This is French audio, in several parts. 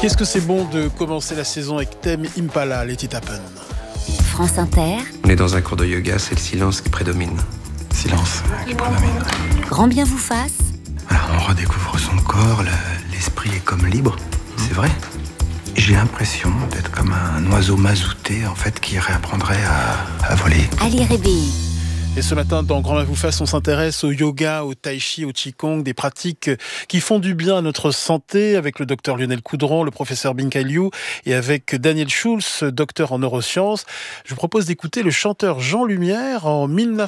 Qu'est-ce que c'est bon de commencer la saison avec Tame Impala, Let It Happen. France Inter. On est dans un cours de yoga, c'est le silence qui prédomine. Silence qui prédomine. Grand bien vous fasse. Alors on redécouvre son corps, l'esprit est comme libre, c'est vrai. J'ai l'impression d'être comme un oiseau mazouté en fait qui réapprendrait à voler. Ali Rébéi. Et ce matin, dans Grand Bien vous fasse, on s'intéresse au yoga, au tai chi, au qigong, des pratiques qui font du bien à notre santé, avec le docteur Lionel Coudron, le professeur Binka Liu, et avec Daniel Schulz, docteur en neurosciences. Je vous propose d'écouter le chanteur Jean Lumière, en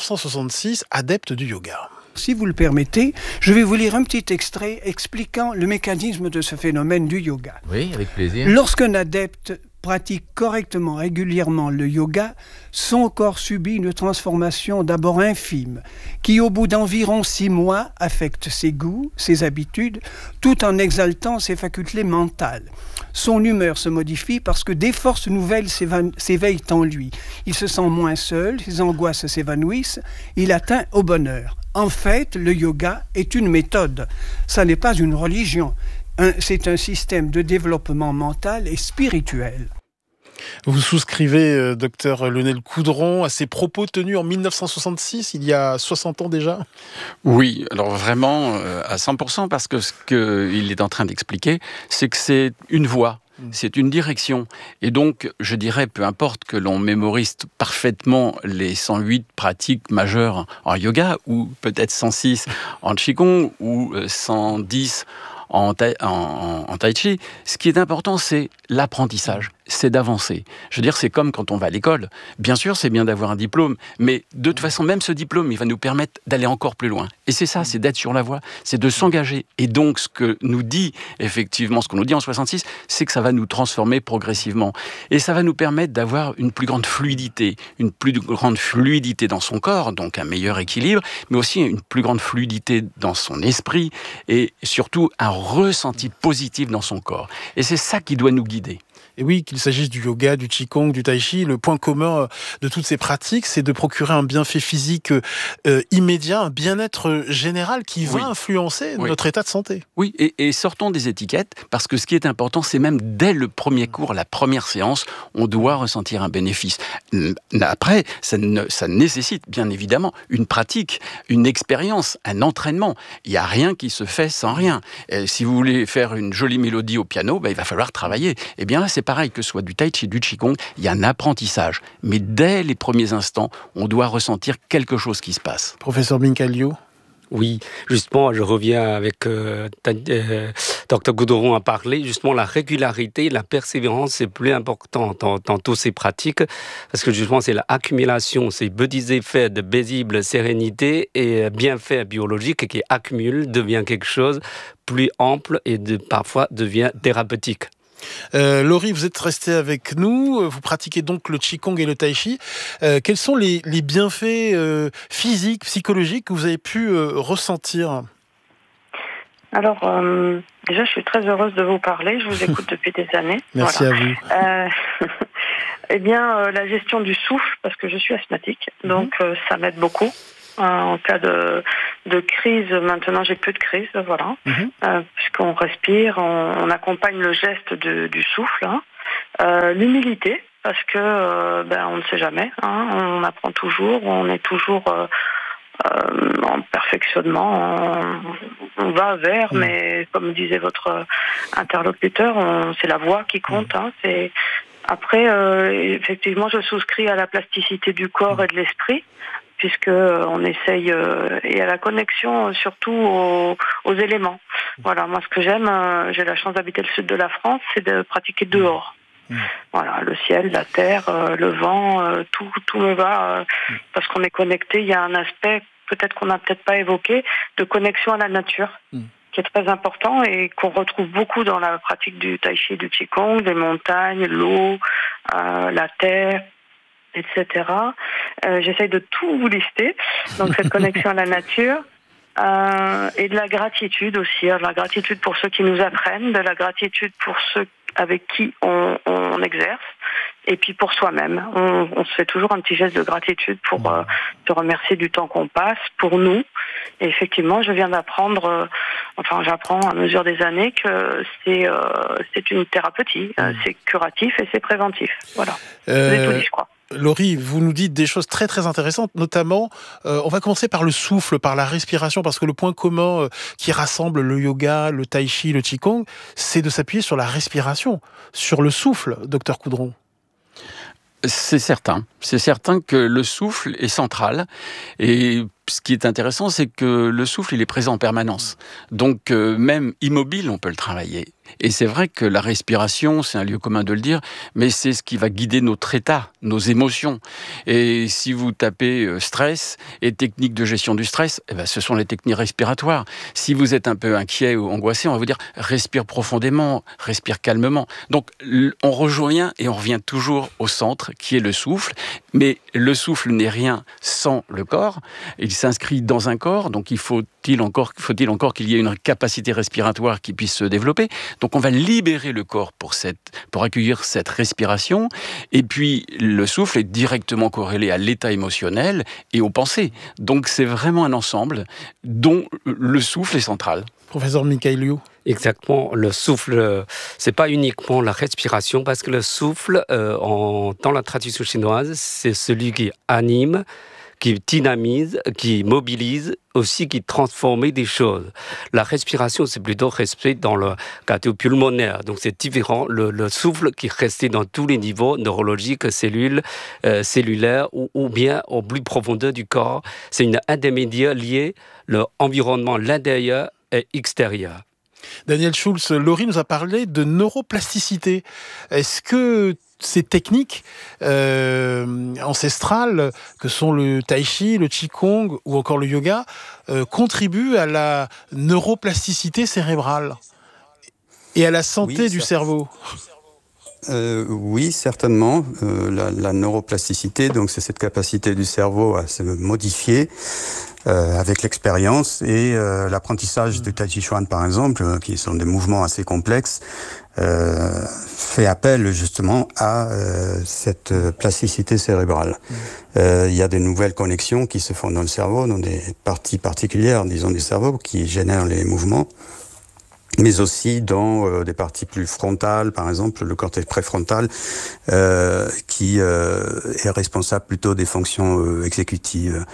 1966, adepte du yoga. Si vous le permettez, je vais vous lire un petit extrait expliquant le mécanisme de ce phénomène du yoga. Oui, avec plaisir. Lorsqu'un adepte pratique correctement, régulièrement le yoga, son corps subit une transformation d'abord infime, qui au bout d'environ 6 mois affecte ses goûts, ses habitudes, tout en exaltant ses facultés mentales. Son humeur se modifie parce que des forces nouvelles s'éveillent en lui. Il se sent moins seul, ses angoisses s'évanouissent, il atteint au bonheur. En fait, le yoga est une méthode, ça n'est pas une religion. C'est un système de développement mental et spirituel. Vous souscrivez, docteur Lionel Coudron, à ces propos tenus en 1966, il y a 60 ans déjà ? Oui, alors vraiment à 100%, parce que ce qu'il est en train d'expliquer, c'est que c'est une voie. C'est une direction. Et donc, je dirais, peu importe que l'on mémorise parfaitement les 108 pratiques majeures en yoga, ou peut-être 106 en qigong, ou 110 en tai chi, ce qui est important, c'est l'apprentissage, c'est d'avancer. Je veux dire, c'est comme quand on va à l'école. Bien sûr, c'est bien d'avoir un diplôme, mais de toute façon, même ce diplôme, il va nous permettre d'aller encore plus loin. Et c'est ça, c'est d'être sur la voie, c'est de s'engager. Et donc, ce que nous dit, effectivement, ce qu'on nous dit en 66, c'est que ça va nous transformer progressivement. Et ça va nous permettre d'avoir une plus grande fluidité dans son corps, donc un meilleur équilibre, mais aussi une plus grande fluidité dans son esprit, et surtout un ressenti positif dans son corps. Et c'est ça qui doit nous guider. Et oui, qu'il s'agisse du yoga, du qigong, du tai chi, le point commun de toutes ces pratiques, c'est de procurer un bienfait physique immédiat, un bien-être général qui va influencer notre état de santé. Oui, et sortons des étiquettes, parce que ce qui est important, c'est même dès le premier cours, la première séance, on doit ressentir un bénéfice. Après, ça nécessite bien évidemment une pratique, une expérience, un entraînement. Il n'y a rien qui se fait sans rien. Et si vous voulez faire une jolie mélodie au piano, il va falloir travailler. Eh bien là, c'est pareil, que ce soit du tai chi, du qigong, il y a un apprentissage. Mais dès les premiers instants, on doit ressentir quelque chose qui se passe. Professeur Binka Liu. Oui, justement, je reviens avec Dr Coudron à parler. Justement, la régularité, la persévérance, c'est plus important dans toutes ces pratiques, parce que justement, c'est l'accumulation, c'est petits effets de paisible sérénité et bienfaits biologiques qui accumulent, devient quelque chose plus ample et parfois devient thérapeutique. Laurie, vous êtes restée avec nous, vous pratiquez donc le qigong et le tai chi. Quels sont les bienfaits physiques, psychologiques que vous avez pu ressentir ? Alors, déjà, je suis très heureuse de vous parler, je vous écoute depuis des années. Merci à vous. Eh bien, la gestion du souffle, parce que je suis asthmatique, donc ça m'aide beaucoup. En cas de crise, maintenant j'ai peu de crise, voilà, puisqu'on respire, on accompagne le geste du souffle, l'humilité, parce que on ne sait jamais, on apprend toujours, on est toujours en perfectionnement, on va vers, mais comme disait votre interlocuteur, c'est la voix qui compte, c'est... Après, effectivement, je souscris à la plasticité du corps et de l'esprit, puisque on essaye et à la connexion surtout aux éléments. Voilà, moi ce que j'aime, j'ai la chance d'habiter le sud de la France, c'est de pratiquer dehors. Voilà, le ciel, la terre, le vent, tout me va parce qu'on est connecté. Il y a un aspect peut-être qu'on n'a peut-être pas évoqué de connexion à la nature. Qui est très important et qu'on retrouve beaucoup dans la pratique du tai chi, du qigong, les montagnes, l'eau, la terre, etc. J'essaye de tout vous lister. Donc cette connexion à la nature et de la gratitude aussi. De la gratitude pour ceux qui nous apprennent, de la gratitude pour ceux avec qui on exerce, Et puis pour soi-même, on se fait toujours un petit geste de gratitude pour se remercier du temps qu'on passe pour nous. Et effectivement, je viens d'apprendre, j'apprends à mesure des années que c'est une thérapeutique, c'est curatif et c'est préventif. Voilà. Vous avez tout dit, je crois. Laurie, vous nous dites des choses très très intéressantes, notamment, on va commencer par le souffle, par la respiration, parce que le point commun qui rassemble le yoga, le tai chi, le qigong, c'est de s'appuyer sur la respiration, sur le souffle, docteur Coudron. C'est certain que le souffle est central, et ce qui est intéressant, c'est que le souffle, il est présent en permanence. Donc, même immobile, on peut le travailler. Et c'est vrai que la respiration, c'est un lieu commun de le dire, mais c'est ce qui va guider notre état, nos émotions. Et si vous tapez stress et techniques de gestion du stress, ce sont les techniques respiratoires. Si vous êtes un peu inquiet ou angoissé, on va vous dire respire profondément, respire calmement. Donc, on rejoint et on revient toujours au centre, qui est le souffle. Mais le souffle n'est rien sans le corps. Il s'inscrit dans un corps, donc faut-il encore qu'il y ait une capacité respiratoire qui puisse se développer. Donc on va libérer le corps pour accueillir cette respiration. Et puis le souffle est directement corrélé à l'état émotionnel et aux pensées. Donc c'est vraiment un ensemble dont le souffle est central. Professeur Michaeliou. Exactement, le souffle, c'est pas uniquement la respiration, parce que le souffle, dans la tradition chinoise, c'est celui qui anime, qui dynamise, qui mobilise, aussi qui transforme des choses. La respiration, c'est plutôt respect dans le cardio-pulmonaire. Donc c'est différent. Le souffle qui restait dans tous les niveaux neurologiques, cellulaires ou bien au plus profondeur du corps. C'est une intermédiaire liée l'environnement, l'intérieur et extérieur. Daniel Schulz, Laurie nous a parlé de neuroplasticité. Est-ce que ces techniques ancestrales, que sont le tai chi, le qigong ou encore le yoga, contribuent à la neuroplasticité cérébrale et à la santé du cerveau? Oui, certainement. La neuroplasticité, donc c'est cette capacité du cerveau à se modifier avec l'expérience et l'apprentissage du Tai Chi Chuan, par exemple, qui sont des mouvements assez complexes, fait appel justement à cette plasticité cérébrale. Il y a des nouvelles connexions qui se font dans le cerveau, dans des parties particulières, disons, du cerveau, qui génèrent les mouvements, mais aussi dans des parties plus frontales, par exemple le cortex préfrontal, qui est responsable plutôt des fonctions exécutives,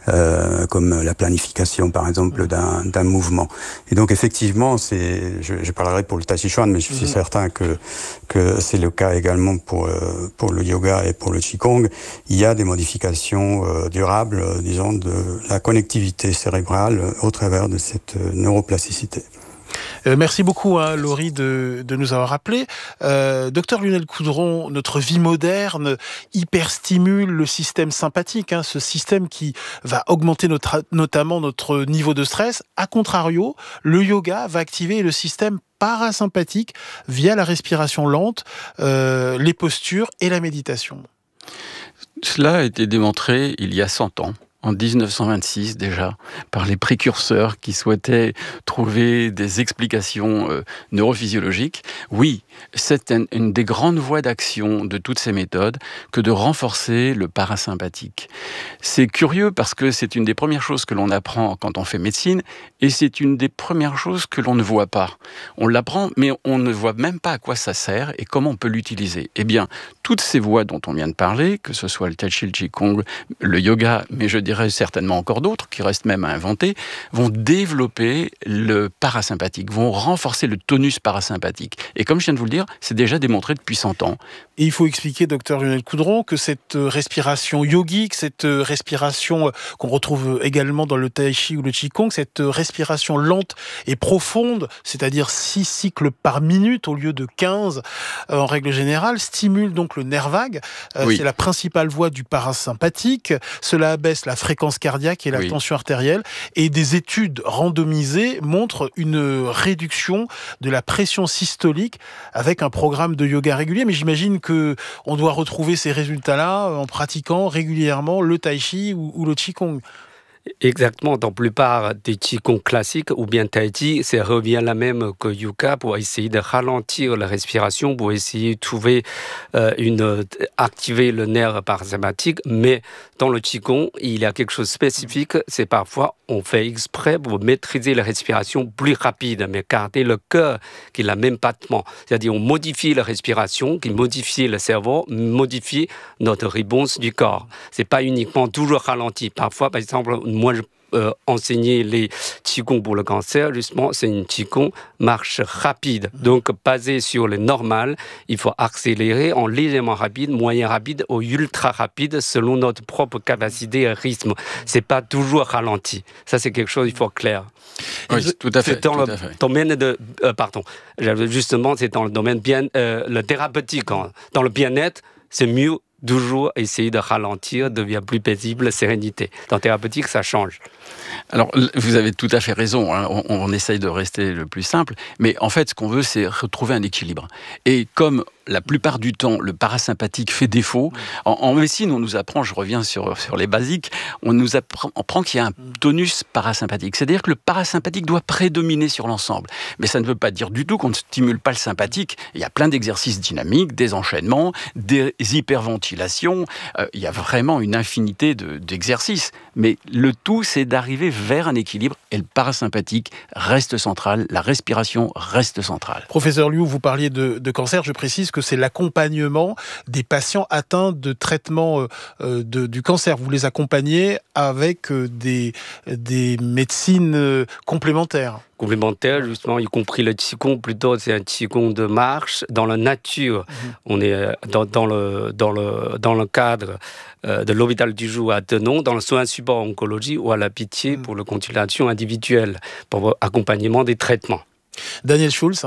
comme la planification, par exemple, d'un mouvement. Et donc effectivement, je parlerai pour le Tai Chi Chuan, mais je suis certain que c'est le cas également pour le yoga et pour le Qigong. Il y a des modifications durables, disons, de la connectivité cérébrale au travers de cette neuroplasticité. Merci beaucoup, Laurie, de nous avoir rappelé. Docteur Lionel Coudron, notre vie moderne hyperstimule le système sympathique, ce système qui va augmenter notamment notre niveau de stress. A contrario, le yoga va activer le système parasympathique via la respiration lente, les postures et la méditation. Cela a été démontré il y a 100 ans. En 1926 déjà, par les précurseurs qui souhaitaient trouver des explications neurophysiologiques. Oui, c'est une des grandes voies d'action de toutes ces méthodes que de renforcer le parasympathique. C'est curieux parce que c'est une des premières choses que l'on apprend quand on fait médecine et c'est une des premières choses que l'on ne voit pas. On l'apprend, mais on ne voit même pas à quoi ça sert et comment on peut l'utiliser. Eh bien, toutes ces voies dont on vient de parler, que ce soit le tai chi, le qigong, le yoga, mais je dirais certainement encore d'autres, qui restent même à inventer, vont développer le parasympathique, vont renforcer le tonus parasympathique. Et comme je viens de vous le dire, c'est déjà démontré depuis 100 ans. Et il faut expliquer, docteur Lionel Coudron, que cette respiration yogique, cette respiration qu'on retrouve également dans le tai chi ou le qigong, cette respiration lente et profonde, c'est-à-dire 6 cycles par minute au lieu de 15 en règle générale, stimule donc le nerf vague. Oui. C'est la principale voie du parasympathique. Cela abaisse la fréquence cardiaque et la tension artérielle. Et des études randomisées montrent une réduction de la pression systolique avec un programme de yoga régulier. Mais j'imagine qu'on doit retrouver ces résultats-là en pratiquant régulièrement le tai chi ou le qigong. Exactement, dans la plupart des Qigong classiques ou bien Tai Chi, ça revient la même que Yoga pour essayer de ralentir la respiration, pour essayer de trouver activer le nerf parasympathique. Mais dans le Qigong, il y a quelque chose de spécifique, c'est parfois on fait exprès pour maîtriser la respiration plus rapide, mais garder le cœur qui est le même battement. C'est-à-dire on modifie la respiration, qui modifie le cerveau, modifie notre réponse du corps. C'est pas uniquement toujours ralenti. Parfois, par exemple, moi, je enseigner les Qigong pour le cancer, justement, c'est une Qigong marche rapide. Donc, basé sur le normal, il faut accélérer en légèrement rapide, moyen rapide ou ultra rapide selon notre propre capacité et rythme. C'est pas toujours ralenti. Ça, c'est quelque chose, il faut clair. Oui, tout à fait. C'est dans le domaine de... justement, c'est dans le domaine le thérapeutique. Dans le bien-être, c'est mieux toujours essayer de ralentir, devient plus paisible, sérénité. Dans thérapeutique, ça change. Alors, vous avez tout à fait raison, hein. On essaye de rester le plus simple, mais en fait, ce qu'on veut, c'est retrouver un équilibre. Et comme la plupart du temps, le parasympathique fait défaut, en médecine, on nous apprend, je reviens sur les basiques, on nous apprend qu'il y a un tonus parasympathique. C'est-à-dire que le parasympathique doit prédominer sur l'ensemble. Mais ça ne veut pas dire du tout qu'on ne stimule pas le sympathique. Il y a plein d'exercices dynamiques, des enchaînements, des hyperventilations. Il y a vraiment une infinité d'exercices. Mais le tout, c'est d'arriver vers un équilibre et le parasympathique reste central, la respiration reste centrale. Professeur Liu, vous parliez de cancer, je précise que c'est l'accompagnement des patients atteints de traitement du cancer. Vous les accompagnez avec des médecines complémentaires. Complémentaire, justement, y compris le Qigong, plutôt c'est un Qigong de marche dans la nature. On est dans le cadre de l'hôpital du jour à Denon, dans le soin support oncologie ou à la Pitié pour la consultation individuelle, pour accompagnement des traitements. Daniel Schulz.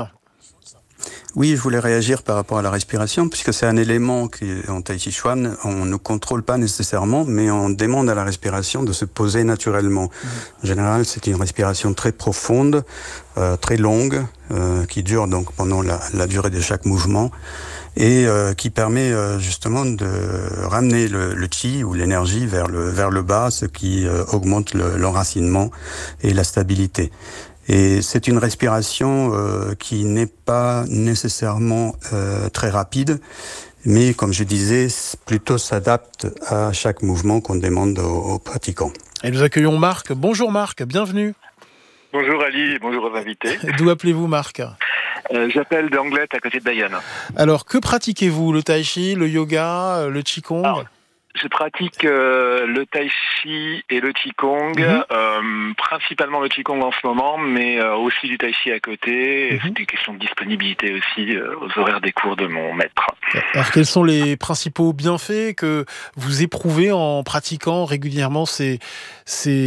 Oui, je voulais réagir par rapport à la respiration, puisque c'est un élément qu'en Tai Chi Chuan, on ne contrôle pas nécessairement, mais on demande à la respiration de se poser naturellement. En général, c'est une respiration très profonde, très longue, qui dure donc pendant la durée de chaque mouvement, et qui permet justement de ramener le chi ou l'énergie vers le bas, ce qui augmente l'enracinement et la stabilité. Et c'est une respiration qui n'est pas nécessairement très rapide, mais comme je disais, plutôt s'adapte à chaque mouvement qu'on demande aux pratiquants. Et nous accueillons Marc. Bonjour Marc, bienvenue. Bonjour Ali et bonjour aux invités. D'où appelez-vous Marc ? J'appelle d'Anglet à côté de Bayonne. Alors, que pratiquez-vous ? Le tai chi, le yoga, le qigong ? Alors, je pratique le tai chi et le qigong, principalement le qigong en ce moment, mais aussi du tai chi à côté. C'est des questions de disponibilité aussi aux horaires des cours de mon maître. Alors, quels sont les principaux bienfaits que vous éprouvez en pratiquant régulièrement ces techniques ?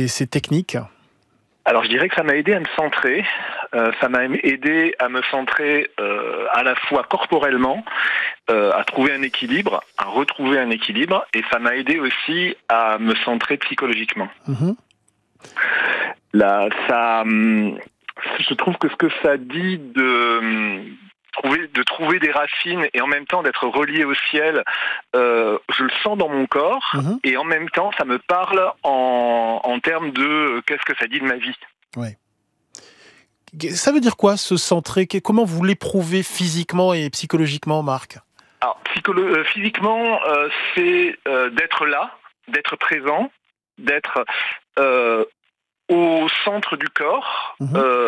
Alors, je dirais que ça m'a aidé à me centrer. Ça m'a aidé à me centrer à la fois corporellement, à trouver un équilibre, à retrouver un équilibre, et ça m'a aidé aussi à me centrer psychologiquement. Là, je trouve que ce que ça dit de trouver des racines et en même temps d'être relié au ciel, je le sens dans mon corps, et en même temps ça me parle en termes de qu'est-ce que ça dit de ma vie. Ouais. Ça veut dire quoi, se centrer ? Comment vous l'éprouvez physiquement et psychologiquement, Marc ? Alors, physiquement, c'est d'être là, d'être présent, d'être au centre du corps,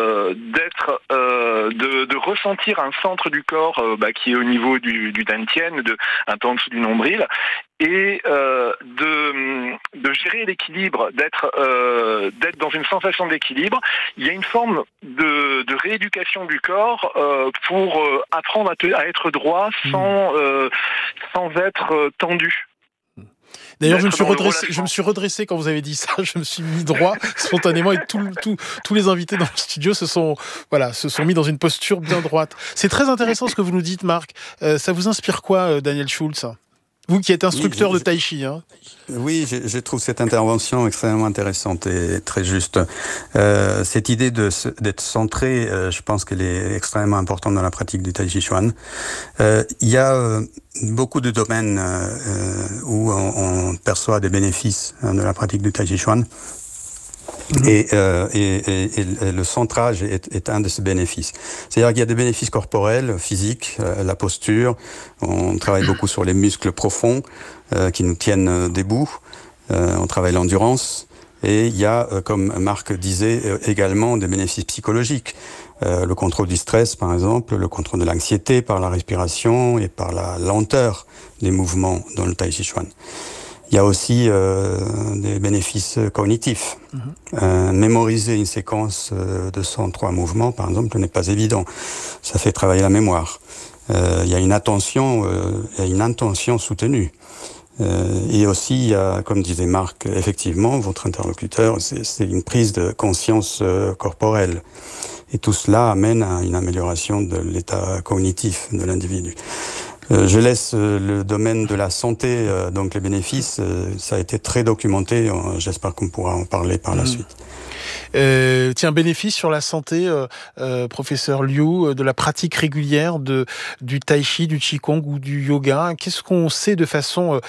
de ressentir un centre du corps qui est au niveau du dantian, un peu en dessous du nombril, et de gérer l'équilibre, d'être dans une sensation d'équilibre. Il y a une forme de rééducation du corps pour apprendre à être droit sans être tendu. D'ailleurs, je me suis redressé quand vous avez dit ça. Je me suis mis droit spontanément et tous les invités dans le studio se sont mis dans une posture bien droite. C'est très intéressant ce que vous nous dites, Marc. Ça vous inspire quoi, Daniel Schulz ? Vous qui êtes instructeur de tai chi. Oui, je trouve cette intervention extrêmement intéressante et très juste. Cette idée d'être centré, je pense qu'elle est extrêmement importante dans la pratique du tai chi chuan. Il y a beaucoup de domaines où on perçoit des bénéfices de la pratique du tai chi chuan. Et le centrage est un de ces bénéfices. C'est-à-dire qu'il y a des bénéfices corporels, physiques, la posture. On travaille beaucoup sur les muscles profonds qui nous tiennent debout. On travaille l'endurance. Et il y a, comme Marc disait, également des bénéfices psychologiques. Le contrôle du stress, par exemple, le contrôle de l'anxiété par la respiration et par la lenteur des mouvements dans le Tai Chi Chuan. Il y a aussi des bénéfices cognitifs. Mémoriser une séquence de 103 mouvements, par exemple, n'est pas évident. Ça fait travailler la mémoire. Il y a une intention soutenue. Et aussi, il y a, comme disait Marc, effectivement, votre interlocuteur, c'est une prise de conscience corporelle. Et tout cela amène à une amélioration de l'état cognitif de l'individu. Je laisse le domaine de la santé, donc les bénéfices, ça a été très documenté, j'espère qu'on pourra en parler par la suite. Tiens, bénéfice sur la santé, professeur Liu, de la pratique régulière du tai chi, du qigong ou du yoga. Qu'est-ce qu'on sait de façon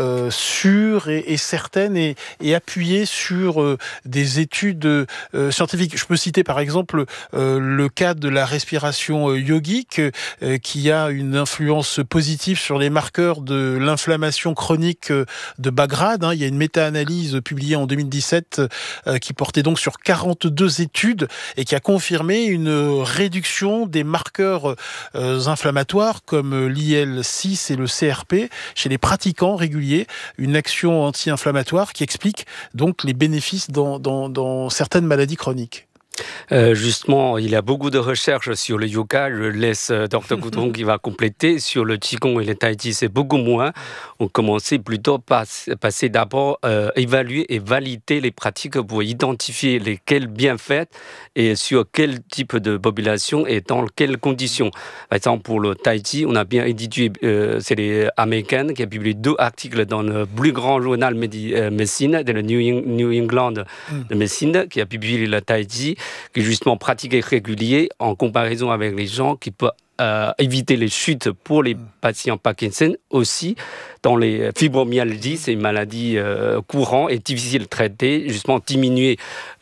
sûre et certaine et appuyée sur des études scientifiques? Je peux citer par exemple le cas de la respiration yogique qui a une influence positive sur les marqueurs de l'inflammation chronique de Baghrad. Il y a une méta-analyse publiée en 2017 qui portait donc sur 42 études et qui a confirmé une réduction des marqueurs inflammatoires comme l'IL-6 et le CRP chez les pratiquants réguliers, une action anti-inflammatoire qui explique donc les bénéfices dans certaines maladies chroniques. Justement, il y a beaucoup de recherches sur le yoga. Je laisse Dr Goudron qui va compléter. Sur le qigong et le tai chi, c'est beaucoup moins. On commençait plutôt par passer d'abord évaluer et valider les pratiques pour identifier lesquels bienfaits et sur quel type de population et dans quelles conditions. Par exemple, pour le tai chi, on a bien étudié, c'est les Américains qui ont publié 2 articles dans le plus grand journal médecine, de le New England de médecine, qui a publié le tai chi, qui est justement pratiqué régulier en comparaison avec les gens qui peuvent éviter les chutes pour les patients Parkinson. Aussi, dans les fibromyalgies, c'est une maladie courante et difficile à traiter, justement diminuer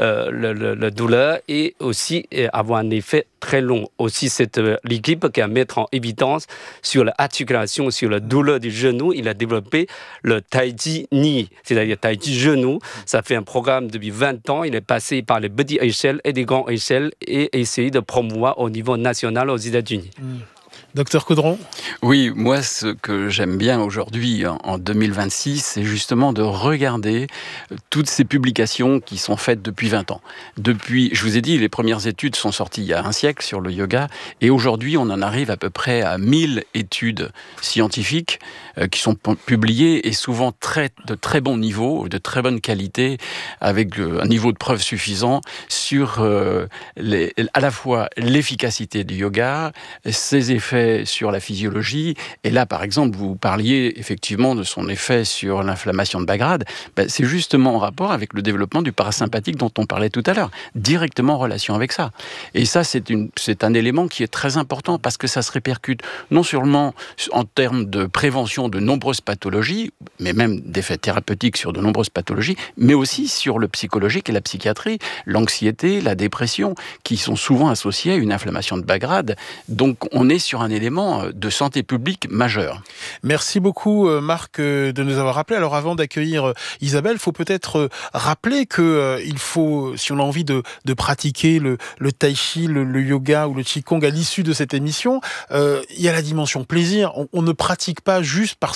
la douleur et aussi avoir un effet très long. Aussi, c'est l'équipe qui a mis en évidence sur l'articulation, sur la douleur du genou. Il a développé le Tai Chi Ni, c'est-à-dire Tai Chi genou. Ça fait un programme depuis 20 ans. Il est passé par les petites échelles et des grandes échelles et essayé de promouvoir au niveau national aux États-Unis. Docteur Caudron ? Oui, moi, ce que j'aime bien aujourd'hui, en 2026, c'est justement de regarder toutes ces publications qui sont faites depuis 20 ans. Depuis, je vous ai dit, les premières études sont sorties il y a un siècle sur le yoga, et aujourd'hui, on en arrive à peu près à 1000 études scientifiques qui sont publiées, et souvent de très bon niveau, de très bonne qualité, avec un niveau de preuve suffisant sur à la fois l'efficacité du yoga, ses effets sur la physiologie. Et là, par exemple, vous parliez effectivement de son effet sur l'inflammation de Baghrad. C'est justement en rapport avec le développement du parasympathique dont on parlait tout à l'heure, directement en relation avec ça. Et ça, c'est un élément qui est très important parce que ça se répercute non seulement en termes de prévention de nombreuses pathologies, mais même d'effets thérapeutiques sur de nombreuses pathologies, mais aussi sur le psychologique et la psychiatrie, l'anxiété, la dépression, qui sont souvent associées à une inflammation de Baghrad. Donc, on est sur un élément de santé publique majeur. Merci beaucoup Marc de nous avoir rappelé. Alors avant d'accueillir Isabelle, il faut peut-être rappeler que il faut, si on a envie de pratiquer le tai chi, le yoga ou le qigong à l'issue de cette émission, il y a la dimension plaisir. On ne pratique pas juste parce